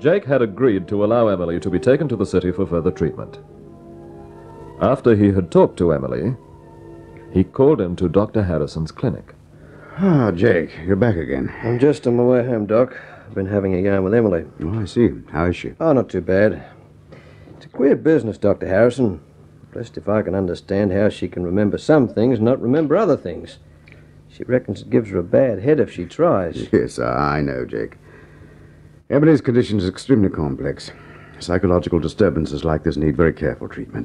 Jake had agreed to allow Emily to be taken to the city for further treatment. After he had talked to Emily, he called in to Dr. Harrison's clinic. Ah, Jake, you're back again. I'm just on my way home, Doc. I've been having a yarn with Emily. Oh, I see. How is she? Oh, not too bad. It's a queer business, Dr. Harrison. Blessed if I can understand how she can remember some things and not remember other things. She reckons it gives her a bad head if she tries. Yes, I know, Jake. Emily's condition is extremely complex. Psychological disturbances like this need very careful treatment.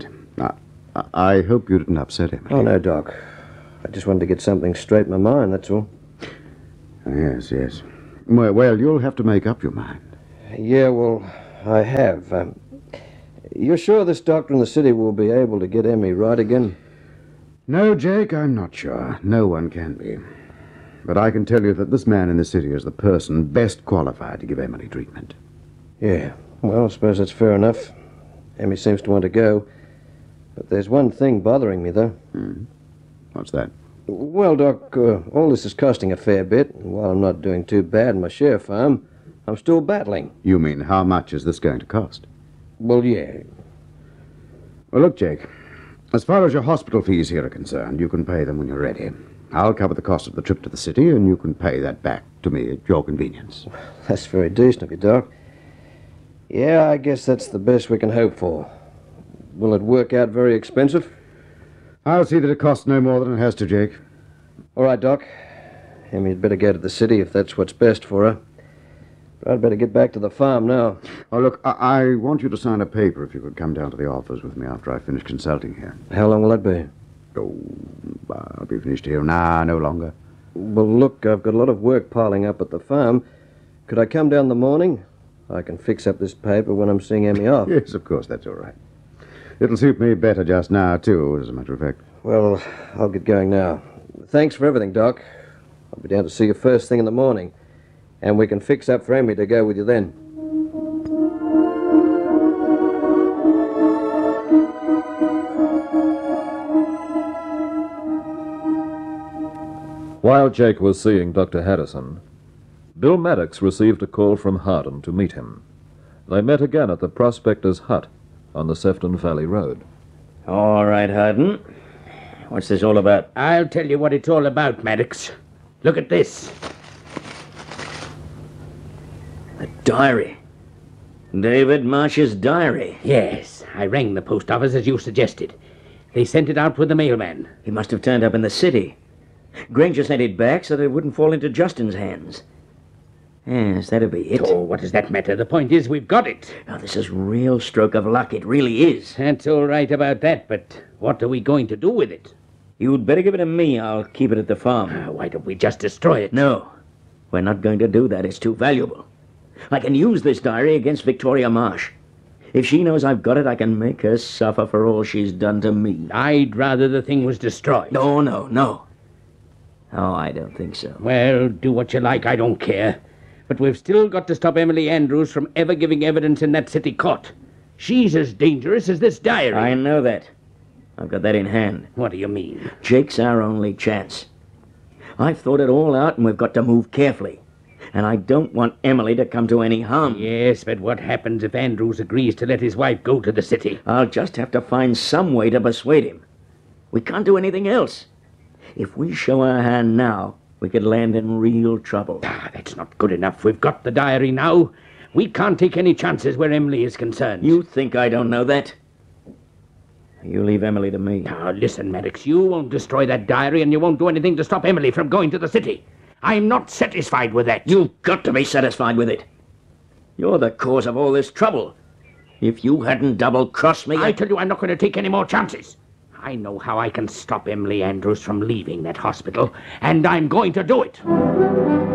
I hope you didn't upset Emily. Oh, no, Doc. I just wanted to get something straight in my mind, that's all. Yes. Well, you'll have to make up your mind. Yeah, well, I have. You're sure this doctor in the city will be able to get Emmy right again? No, Jake, I'm not sure. No one can be. But I can tell you that this man in the city is the person best qualified to give Emily treatment. Yeah, well, I suppose that's fair enough. Emmy seems to want to go. But there's one thing bothering me, though. What's that? Well, Doc, all this is costing a fair bit, and while I'm not doing too bad in my share farm, I'm still battling. You mean, how much is this going to cost? Well, yeah. Well, look, Jake, as far as your hospital fees here are concerned, you can pay them when you're ready. I'll cover the cost of the trip to the city, and you can pay that back to me at your convenience. That's very decent of you, Doc. Yeah, I guess that's the best we can hope for. Will it work out very expensive? I'll see that it costs no more than it has to, Jake. All right, Doc. Emmy'd better go to the city if that's what's best for her. But I'd better get back to the farm now. Oh, look, I want you to sign a paper if you could come down to the office with me after I finish consulting here. How long will that be? Oh, I'll be finished here. Nah, no longer. Well, look, I've got a lot of work piling up at the farm. Could I come down in the morning? I can fix up this paper when I'm seeing Emmy off. Yes, of course, that's all right. It'll suit me better just now, too, as a matter of fact. Well, I'll get going now. Thanks for everything, Doc. I'll be down to see you first thing in the morning. And we can fix up for Emmy to go with you then. While Jake was seeing Dr. Harrison, Bill Maddox received a call from Hardin to meet him. They met again at the prospector's hut on the Sefton Valley Road. All right, Hardin. What's this all about? I'll tell you what it's all about, Maddox. Look at this. A diary. David Marsh's diary. Yes, I rang the post office as you suggested. They sent it out with the mailman. He must have turned up in the city. Granger sent it back so that it wouldn't fall into Justin's hands. Yes, that'd be it. Oh, what does that matter? The point is, we've got it. Now, this is real stroke of luck. It really is. That's all right about that, but what are we going to do with it? You'd better give it to me. I'll keep it at the farm. Why don't we just destroy it? No, we're not going to do that. It's too valuable. I can use this diary against Victoria Marsh. If she knows I've got it, I can make her suffer for all she's done to me. I'd rather the thing was destroyed. No. Oh, I don't think so. Well, do what you like. I don't care. But we've still got to stop Emily Andrews from ever giving evidence in that city court. She's as dangerous as this diary. I know that. I've got that in hand. What do you mean? Jake's our only chance. I've thought it all out, and we've got to move carefully. And I don't want Emily to come to any harm. Yes, but what happens if Andrews agrees to let his wife go to the city? I'll just have to find some way to persuade him. We can't do anything else. If we show our hand now, we could land in real trouble. That's not good enough. We've got the diary now. We can't take any chances where Emily is concerned. You think I don't know that? You leave Emily to me. Now, listen, Maddox, you won't destroy that diary and you won't do anything to stop Emily from going to the city. I'm not satisfied with that. You've got to be satisfied with it. You're the cause of all this trouble. If you hadn't double-crossed me... I tell you, I'm not going to take any more chances. I know how I can stop Emily Andrews from leaving that hospital, and I'm going to do it.